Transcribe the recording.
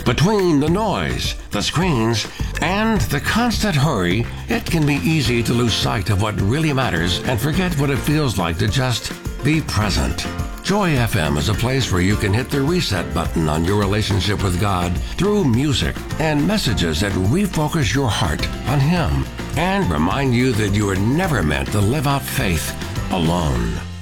Between the noise, the screens, and the constant hurry, it can be easy to lose sight of what really matters and forget what it feels like to just be present. Joy FM is a place where you can hit the reset button on your relationship with God through music and messages that refocus your heart on Him and remind you that you are never meant to live out faith alone.